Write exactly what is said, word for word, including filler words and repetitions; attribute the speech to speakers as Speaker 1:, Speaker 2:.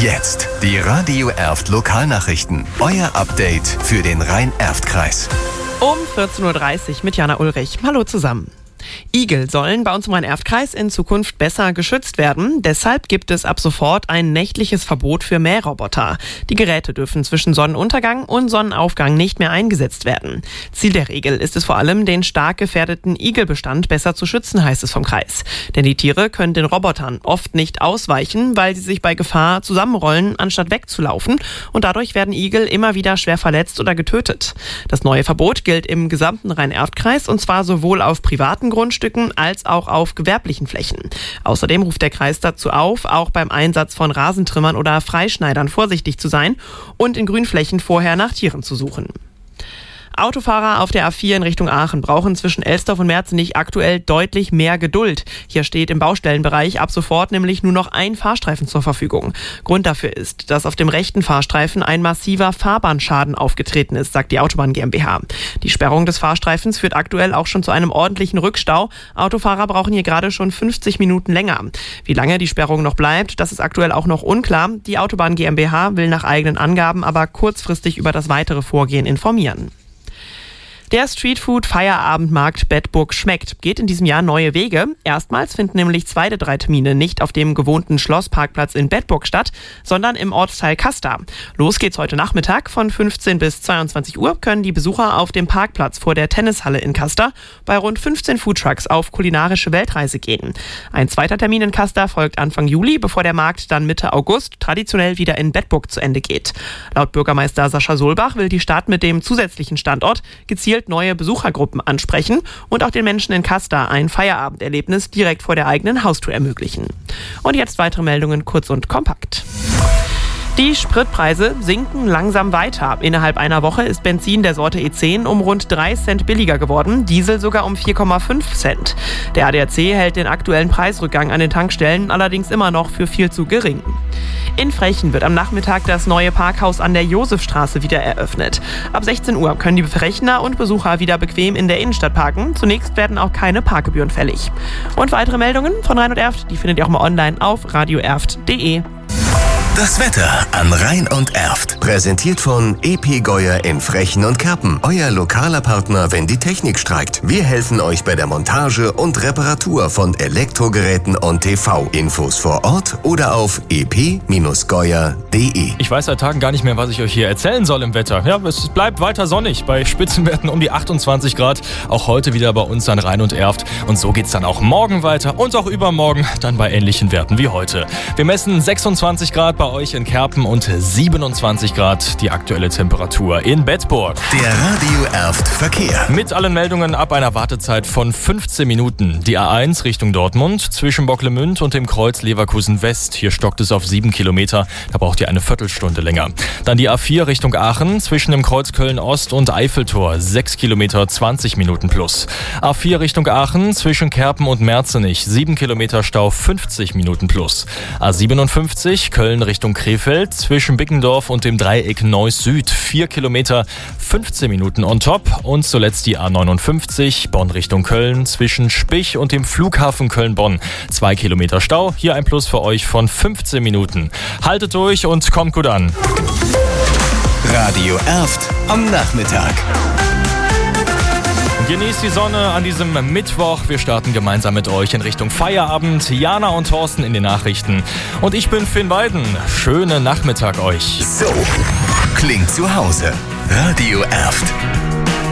Speaker 1: Jetzt die Radio Erft Lokalnachrichten. Euer Update für den Rhein-Erft-Kreis.
Speaker 2: Um vierzehn Uhr dreißig mit Jana Ulrich. Hallo zusammen. Igel sollen bei uns im Rhein-Erft-Kreis in Zukunft besser geschützt werden. Deshalb gibt es ab sofort ein nächtliches Verbot für Mähroboter. Die Geräte dürfen zwischen Sonnenuntergang und Sonnenaufgang nicht mehr eingesetzt werden. Ziel der Regel ist es vor allem, den stark gefährdeten Igelbestand besser zu schützen, heißt es vom Kreis. Denn die Tiere können den Robotern oft nicht ausweichen, weil sie sich bei Gefahr zusammenrollen, anstatt wegzulaufen. Und dadurch werden Igel immer wieder schwer verletzt oder getötet. Das neue Verbot gilt im gesamten Rhein-Erft-Kreis und zwar sowohl auf privaten Grundstücken als auch auf gewerblichen Flächen. Außerdem ruft der Kreis dazu auf, auch beim Einsatz von Rasentrimmern oder Freischneidern vorsichtig zu sein und in Grünflächen vorher nach Tieren zu suchen. Autofahrer auf der A vier in Richtung Aachen brauchen zwischen Elsdorf und Merzenich aktuell deutlich mehr Geduld. Hier steht im Baustellenbereich ab sofort nämlich nur noch ein Fahrstreifen zur Verfügung. Grund dafür ist, dass auf dem rechten Fahrstreifen ein massiver Fahrbahnschaden aufgetreten ist, sagt die Autobahn GmbH. Die Sperrung des Fahrstreifens führt aktuell auch schon zu einem ordentlichen Rückstau. Autofahrer brauchen hier gerade schon fünfzig Minuten länger. Wie lange die Sperrung noch bleibt, das ist aktuell auch noch unklar. Die Autobahn GmbH will nach eigenen Angaben aber kurzfristig über das weitere Vorgehen informieren. Der Streetfood-Feierabendmarkt Bedburg schmeckt geht in diesem Jahr neue Wege. Erstmals finden nämlich zwei der drei Termine nicht auf dem gewohnten Schlossparkplatz in Bedburg statt, sondern im Ortsteil Kasta. Los geht's heute Nachmittag. Von fünfzehn bis zweiundzwanzig Uhr können die Besucher auf dem Parkplatz vor der Tennishalle in Kasta bei rund fünfzehn Foodtrucks auf kulinarische Weltreise gehen. Ein zweiter Termin in Kasta folgt Anfang Juli, bevor der Markt dann Mitte August traditionell wieder in Bedburg zu Ende geht. Laut Bürgermeister Sascha Solbach will die Stadt mit dem zusätzlichen Standort gezielt neue Besuchergruppen ansprechen und auch den Menschen in Kasta ein Feierabenderlebnis direkt vor der eigenen Haustür ermöglichen. Und jetzt weitere Meldungen kurz und kompakt. Die Spritpreise sinken langsam weiter. Innerhalb einer Woche ist Benzin der Sorte E zehn um rund drei Cent billiger geworden, Diesel sogar um vier Komma fünf Cent. Der A D A C hält den aktuellen Preisrückgang an den Tankstellen allerdings immer noch für viel zu gering. In Frechen wird am Nachmittag das neue Parkhaus an der Josefstraße wieder eröffnet. Ab sechzehn Uhr können die Frechner und Besucher wieder bequem in der Innenstadt parken. Zunächst werden auch keine Parkgebühren fällig. Und weitere Meldungen von Rhein und Erft, die findet ihr auch mal online auf radio erft punkt de.
Speaker 1: Das Wetter an Rhein und Erft. Präsentiert von E P Geuer in Frechen und Kerpen. Euer lokaler Partner, wenn die Technik streikt. Wir helfen euch bei der Montage und Reparatur von Elektrogeräten und T V. Infos vor Ort oder auf e p geuer punkt de.
Speaker 3: Ich weiß seit Tagen gar nicht mehr, was ich euch hier erzählen soll im Wetter. Ja, es bleibt weiter sonnig bei Spitzenwerten um die achtundzwanzig Grad. Auch heute wieder bei uns an Rhein und Erft. Und so geht's dann auch morgen weiter und auch übermorgen dann bei ähnlichen Werten wie heute. Wir messen sechsundzwanzig Grad bei euch in Kerpen und siebenundzwanzig Grad die aktuelle Temperatur in Bedburg.
Speaker 1: Der Radio Erft Verkehr.
Speaker 3: Mit allen Meldungen ab einer Wartezeit von fünfzehn Minuten. Die A eins Richtung Dortmund zwischen Bocklemünd und dem Kreuz Leverkusen West. Hier stockt es auf sieben Kilometer. Da braucht ihr eine Viertelstunde länger. Dann die A vier Richtung Aachen zwischen dem Kreuz Köln Ost und Eiffeltor. sechs Kilometer, zwanzig Minuten plus. A vier Richtung Aachen zwischen Kerpen und Merzenich. sieben Kilometer Stau, fünfzig Minuten plus. A siebenundfünfzig Köln Richtung Krefeld zwischen Bickendorf und dem Dreieck Neuss Süd. vier Kilometer, fünfzehn Minuten on top. Und zuletzt die A neunundfünfzig Bonn Richtung Köln zwischen Spich und dem Flughafen Köln-Bonn. zwei Kilometer Stau. Hier ein Plus für euch von fünfzehn Minuten. Haltet durch und kommt gut an.
Speaker 1: Radio Erft am Nachmittag.
Speaker 3: Genießt die Sonne an diesem Mittwoch. Wir starten gemeinsam mit euch in Richtung Feierabend. Jana und Thorsten in den Nachrichten. Und ich bin Finn Weiden. Schönen Nachmittag euch.
Speaker 1: So klingt zu Hause. Radio Erft.